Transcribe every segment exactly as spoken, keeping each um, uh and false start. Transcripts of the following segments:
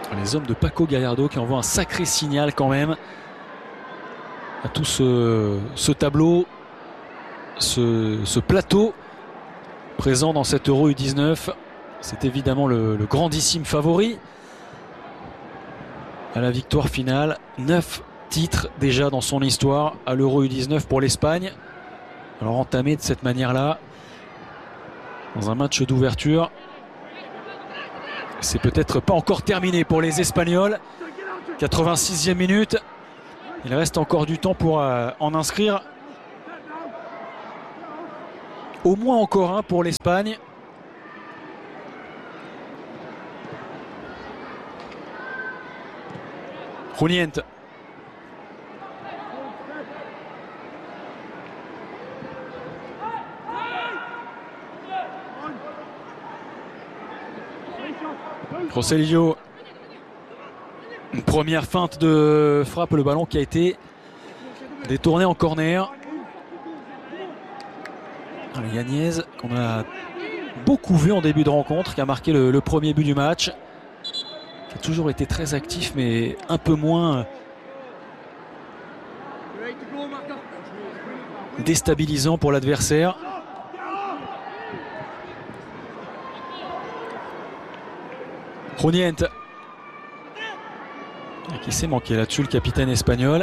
Les hommes de Paco Gallardo qui envoient un sacré signal quand même à tout ce, ce tableau, ce, ce plateau présent dans cette Euro U dix-neuf. C'est évidemment le, le grandissime favori à la victoire finale. Neuf titres déjà dans son histoire à l'Euro U dix-neuf pour l'Espagne. Alors entamé de cette manière-là, dans un match d'ouverture, c'est peut-être pas encore terminé pour les Espagnols. quatre-vingt-sixième minute. Il reste encore du temps pour euh, en inscrire au moins encore un pour l'Espagne. Junyent. Rosselló. Une première feinte de frappe, le ballon qui a été détourné en corner. Yáñez, qu'on a beaucoup vu en début de rencontre, qui a marqué le, le premier but du match, qui a toujours été très actif mais un peu moins déstabilisant pour l'adversaire. Junyent, qui s'est manqué là-dessus, le capitaine espagnol.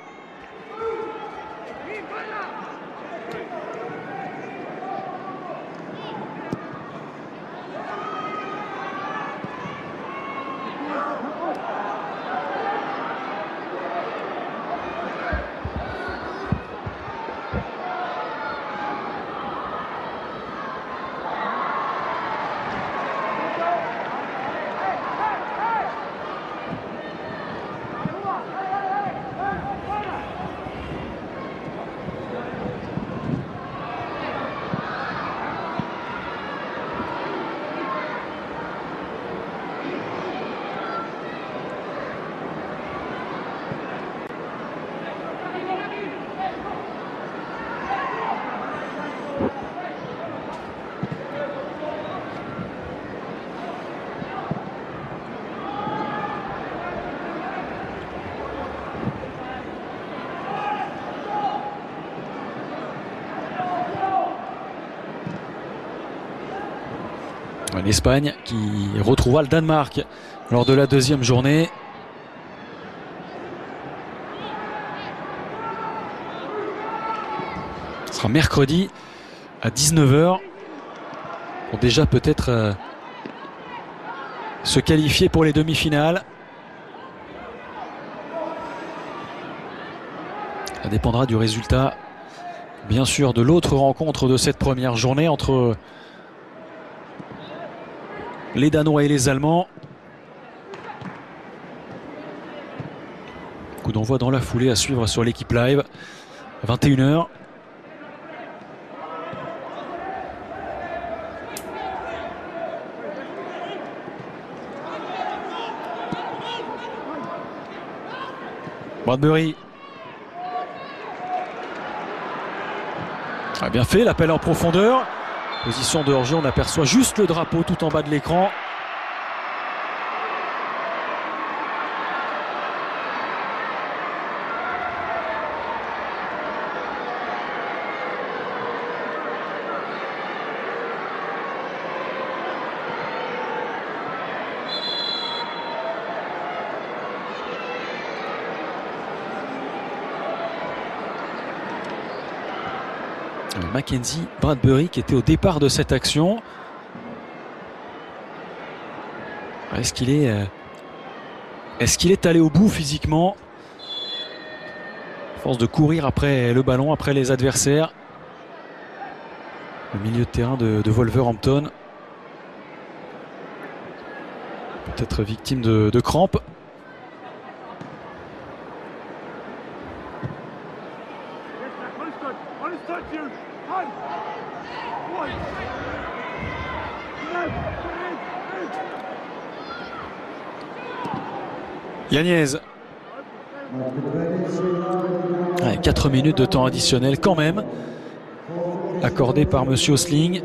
L'Espagne qui retrouvera le Danemark lors de la deuxième journée. Ce sera mercredi à dix-neuf heures pour déjà peut-être euh, se qualifier pour les demi-finales. Ça dépendra du résultat, bien sûr, de l'autre rencontre de cette première journée entre les Danois et les Allemands. Coup d'envoi dans la foulée à suivre sur l'équipe live. vingt et une heures. Bradbury. A bien fait l'appel en profondeur. Position de hors-jeu, on aperçoit juste le drapeau tout en bas de l'écran. Mackenzie Bradbury qui était au départ de cette action. Est-ce qu'il est, euh, est-ce qu'il est allé au bout physiquement? Force de courir après le ballon, après les adversaires. Le milieu de terrain de, de Wolverhampton. Peut-être victime de, de crampes. Yáñez. Ouais, quatre minutes de temps additionnel quand même, accordé par Monsieur Osling.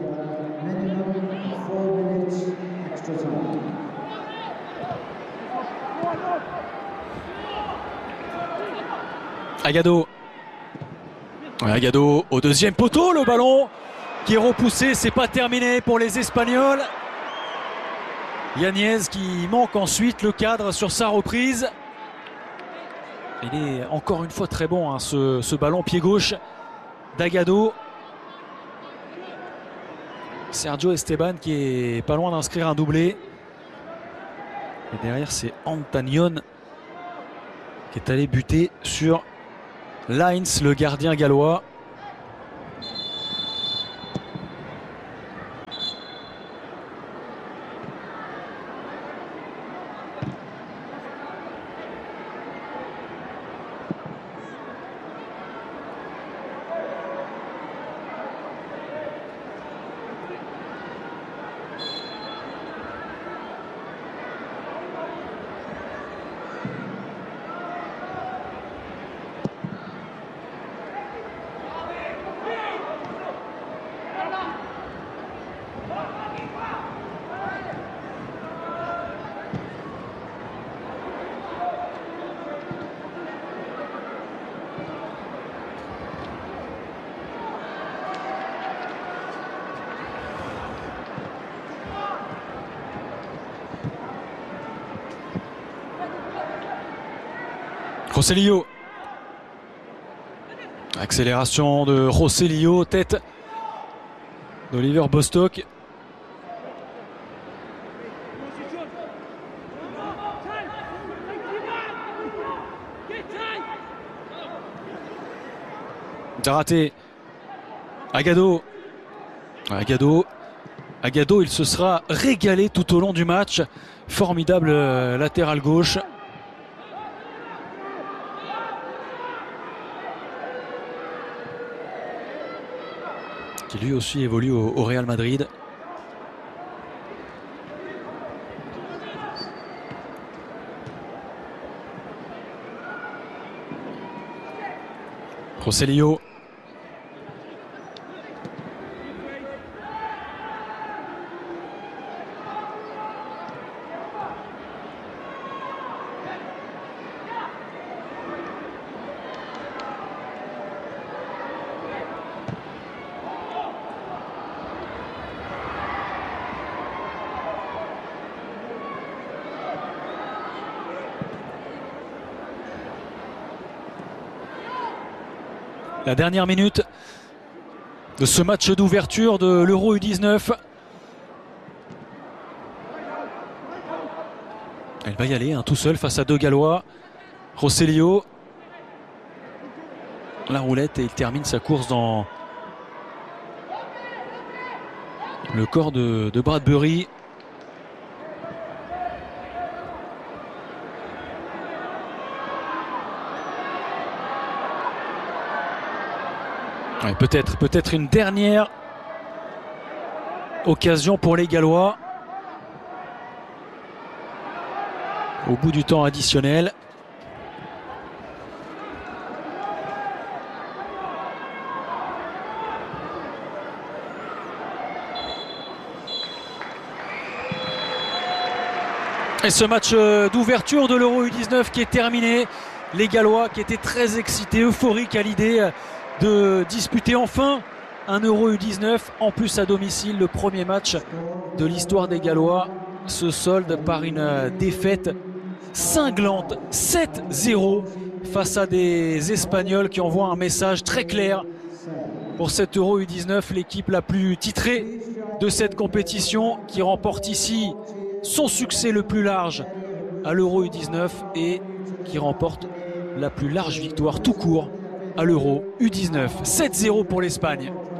Agado. Agado au deuxième poteau, le ballon qui est repoussé, c'est pas terminé pour les Espagnols. Yáñez qui manque ensuite le cadre sur sa reprise. Il est encore une fois très bon, hein, ce, ce ballon pied gauche d'Agado. Sergio Esteban qui est pas loin d'inscrire un doublé. Et derrière, c'est Antanion qui est allé buter sur Lainz, le gardien gallois. Rossellillo. Accélération de Rossellillo, tête d'Oliver Bostock. Raté. Agado. Agado. Agado, il se sera régalé tout au long du match. Formidable euh, latéral gauche. Qui lui aussi évolue au, au Real Madrid. Rossellillo. La dernière minute de ce match d'ouverture de l'Euro U dix-neuf. Elle va y aller hein, tout seul face à deux Gallois. Rossellillo. La roulette et il termine sa course dans le corps de, de Bradbury. Ouais, peut-être, peut-être une dernière occasion pour les Gallois. Au bout du temps additionnel. Et ce match d'ouverture de l'Euro U dix-neuf qui est terminé. Les Gallois qui étaient très excités, euphoriques à l'idée de disputer enfin un Euro U dix-neuf, en plus à domicile. Le premier match de l'histoire des Gallois se solde par une défaite cinglante, sept zéro, face à des Espagnols qui envoient un message très clair pour cet Euro U dix-neuf, l'équipe la plus titrée de cette compétition, qui remporte ici son succès le plus large à l'Euro U dix-neuf et qui remporte la plus large victoire tout court à l'Euro U dix-neuf. sept zéro pour l'Espagne.